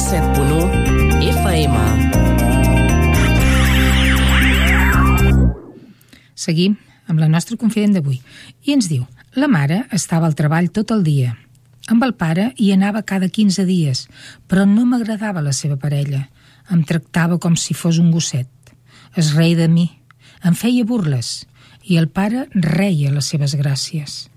107.1 FM. Seguim amb la nostra confident d'avui i ens diu: la mare estava al treball tot el dia. Amb el pare hi anava cada 15 dies, però no m'agradava la seva parella. Em tractava com si fos un gosset. Es reia de mi, em feia burles i el pare reia les seves gràcies.